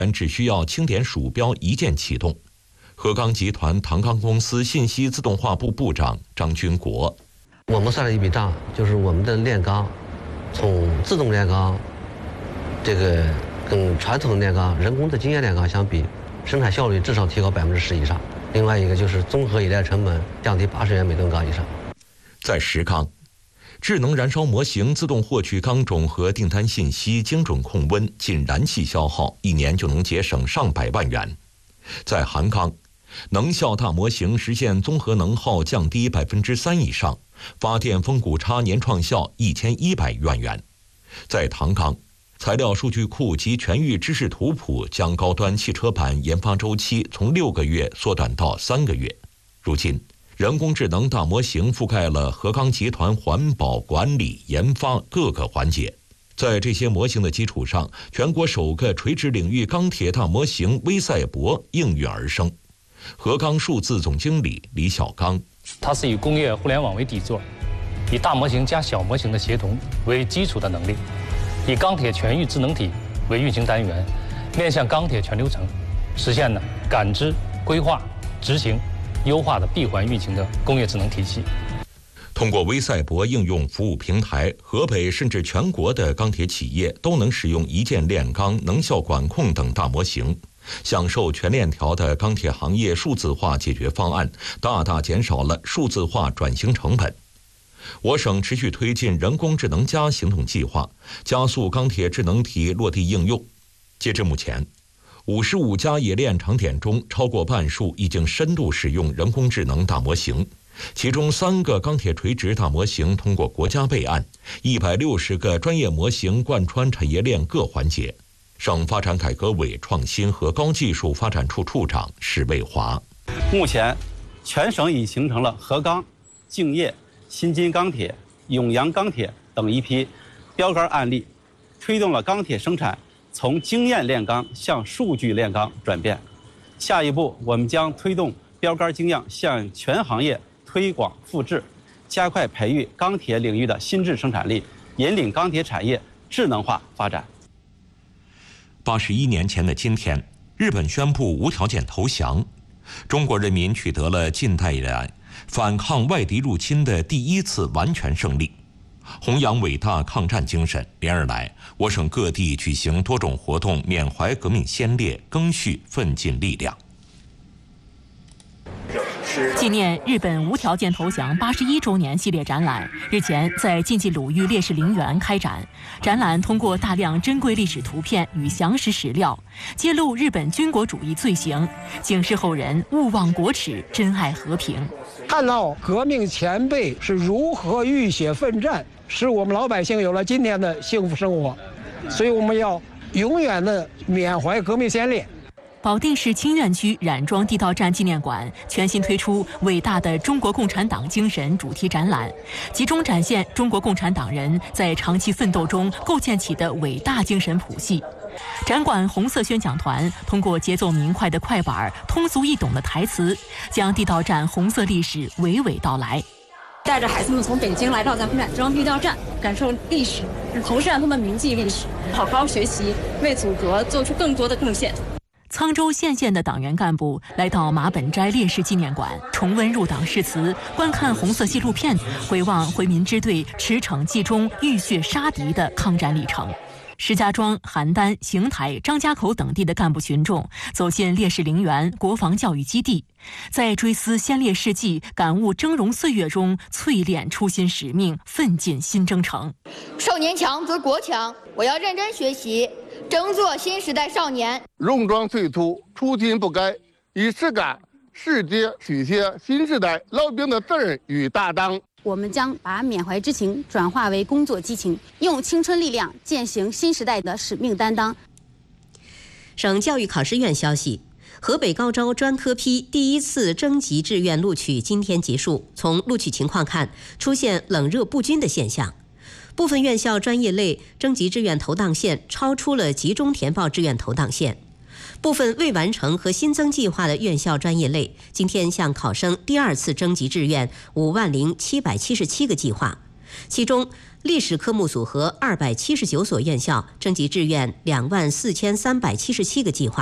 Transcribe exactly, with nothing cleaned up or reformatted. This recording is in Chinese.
但只需要轻点鼠标一键启动。合钢集团唐钢公司信息自动化部部长张军国： 我们算了一笔账，就是我们的炼钢，从自动炼钢，这个跟传统炼钢、人工的经验炼钢相比，生产效率至少提高百分之十以上。另外一个就是综合冶炼成本降低八十元每吨钢以上。在石钢，智能燃烧模型自动获取钢种和订单信息，精准控温，仅燃气消耗一年就能节省上百万元。在韩钢，能效大模型实现综合能耗降低百分之三以上，发电风谷差年创效一千一百万元。在唐钢，材料数据库及全域知识图谱将高端汽车版研发周期从六个月缩短到三个月。如今，人工智能大模型覆盖了合钢集团环保、管理、研发各个环节。在这些模型的基础上，全国首个垂直领域钢铁大模型微赛博应运而生。合钢数字总经理李小刚： 它是以工业互联网为底座，以大模型加小模型的协同为基础的能力，以钢铁全域智能体为运行单元，面向钢铁全流程，实现呢感知、规划、执行、优化的闭环运行的工业智能体系。通过微赛博应用服务平台，河北甚至全国的钢铁企业都能使用一键炼钢、能效管控等大模型，享受全链条的钢铁行业数字化解决方案，大大减少了数字化转型成本。我省持续推进人工智能加行动计划，加速钢铁智能体落地应用。截至目前，五十五家冶炼厂点中，超过半数已经深度使用人工智能大模型，其中三个钢铁垂直大模型通过国家备案，一百六十个专业模型贯穿产业链各环节。省发展改革委创新和高技术发展处处长史卫华： 目前，全省已形成了合钢、敬业、新金钢铁、永阳钢铁等一批标杆案例，推动了钢铁生产从经验炼钢向数据炼钢转变。下一步，我们将推动标杆经验向全行业推广复制，加快培育钢铁领域的新质生产力，引领钢铁产业智能化发展。 八十一年前的今天，日本宣布无条件投降，中国人民取得了近代以来反抗外敌入侵的第一次完全胜利。弘扬伟大抗战精神，连日来，我省各地举行多种活动，缅怀革命先烈，赓续奋进力量。 纪念日本无条件投降八十一周年系列展览日前在晋冀鲁豫烈士陵园开展。展览通过大量珍贵历史图片与详实史料，揭露日本军国主义罪行，警示后人勿忘国耻，珍爱和平。 看到革命前辈是如何浴血奋战，使我们老百姓有了今天的幸福生活，所以我们要永远的缅怀革命先烈。 保定市清苑区冉庄地道站纪念馆全新推出伟大的中国共产党精神主题展览，集中展现中国共产党人在长期奋斗中构建起的伟大精神谱系。展馆红色宣讲团通过节奏明快的快板、通俗易懂的台词，将地道站红色历史娓娓道来。 带着孩子们从北京来到咱们冉庄地道站，感受历史，同时让他们铭记历史，好好学习，为祖国做出更多的贡献。 沧州县县的党员干部来到马本斋烈士纪念馆，重温入党誓词，观看红色纪录片，回望回民支队驰骋冀中、浴血杀敌的抗战历程。石家庄、邯郸、邢台、张家口等地的干部群众走进烈士陵园、国防教育基地，在追思先烈事迹、感悟峥嵘岁月中淬炼初心使命，奋进新征程。 少年强则国强，我要认真学习，争做新时代少年。 戎装岁突，初心不改，以实干世界体现新时代老兵的责任与担当。 我们将把缅怀之情转化为工作激情，用青春力量践行新时代的使命担当。 省教育考试院消息，河北高招专科批第一次征集志愿录取今天结束。从录取情况看，出现冷热不均的现象，部分院校专业类征集志愿投档线超出了集中填报志愿投档线。部分未完成和新增计划的院校专业类，今天向考生第二次征集志愿五万零七百七十七个计划， 其中历史科目组合二百七十九所院校征集志愿两万四千三百七十七个计划。